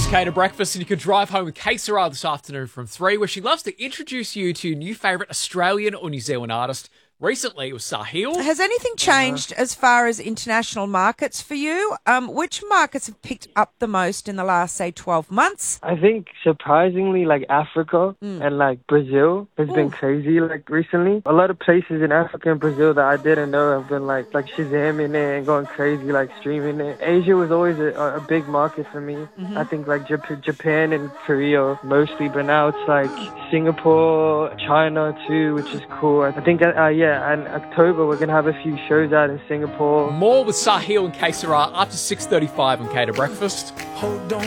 Kate at breakfast, and you can drive home with Kate Sarah this afternoon from 3, where she loves to introduce you to your new favourite Australian or New Zealand artist. Recently, it was Sahil. Has anything changed as far as international markets for you? Which markets have picked up the most in the last, say, 12 months? I think surprisingly, like Africa and like Brazil has been crazy like recently. A lot of places in Africa and Brazil that I didn't know have been like Shazamming it and going crazy, like streaming it. Asia was always a big market for me. I think like Japan and Korea mostly, but now it's like Singapore, China too, which is cool. I think, and October we're going to have a few shows out in Singapore. More with Sahil and Kate Sarah after 6:35 on Kate at breakfast. Hold on.